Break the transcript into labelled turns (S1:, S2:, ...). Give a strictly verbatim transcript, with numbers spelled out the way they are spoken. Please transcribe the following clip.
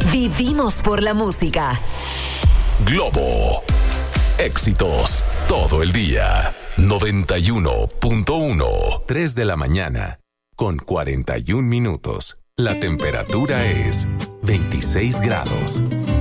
S1: Vivimos por la música.
S2: Globo. Éxitos todo el día. noventa y uno punto uno. tres de la mañana con cuarenta y un minutos. La temperatura es veintiséis grados.